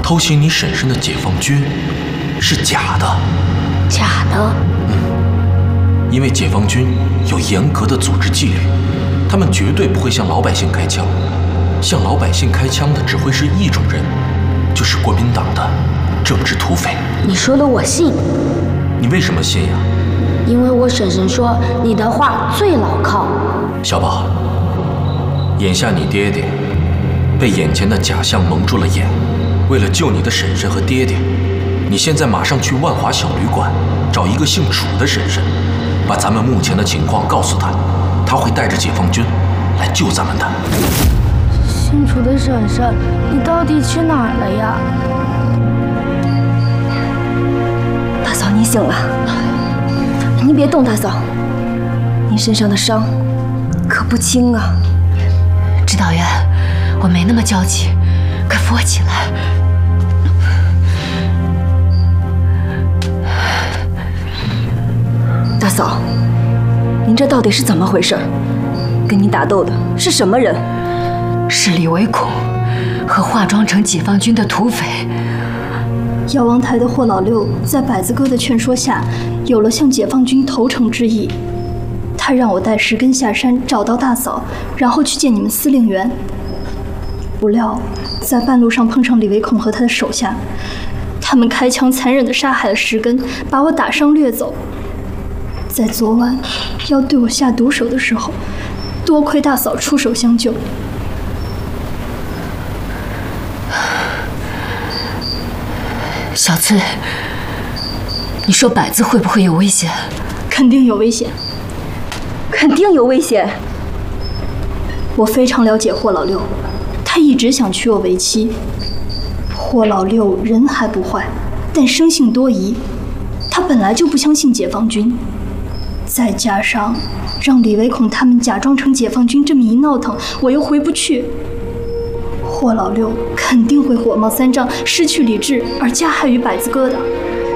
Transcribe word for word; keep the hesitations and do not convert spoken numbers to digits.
偷袭你婶婶的解放军是假的。 假的？ 嗯，因为解放军有严格的组织纪律，他们绝对不会向老百姓开枪。向老百姓开枪的只会是一种人，就是国民党的政治土匪。 你说的我信。 你为什么信呀？ 因为我婶婶说你的话最牢靠。 小宝，眼下你爹爹被眼前的假象蒙住了眼，为了救你的婶婶和爹爹，你现在马上去万华小旅馆找一个姓楚的婶婶，把咱们目前的情况告诉他，他会带着解放军来救咱们的。 姓楚的婶婶，你到底去哪儿了呀？ 大嫂，你醒了，你别动，大嫂，您身上的伤可不轻啊。 指导员，我没那么焦急，快扶我起来。 大嫂，您这到底是怎么回事？跟你打斗的是什么人？ 是李维孔和化妆成解放军的土匪。 药王台的霍老六在百子哥的劝说下，有了向解放军投诚之意。他让我带石根下山找到大嫂，然后去见你们司令员。不料在半路上碰上李维孔和他的手下，他们开枪残忍地杀害了石根，把我打伤掠走。在昨晚要对我下毒手的时候，多亏大嫂出手相救。 小翠，你说百子会不会有危险？ 肯定有危险， 肯定有危险。 我非常了解霍老六，他一直想娶我为妻。霍老六人还不坏，但生性多疑，他本来就不相信解放军，再加上让李维孔他们假装成解放军这么一闹腾，我又回不去。霍老六肯定会火冒三丈，失去理智而加害于百子哥的。